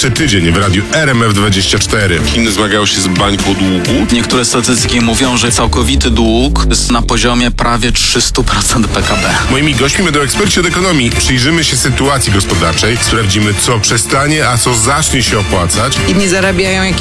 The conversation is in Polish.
jeszcze tydzień w radiu RMF24. Chiny zmagają się z bańką długu. Niektóre statystyki mówią, że całkowity dług jest na poziomie prawie 300% PKB. Moimi gośćmi będą eksperci od ekonomii. Przyjrzymy się sytuacji gospodarczej, sprawdzimy, co przestanie, a co zacznie się opłacać. Jedni zarabiają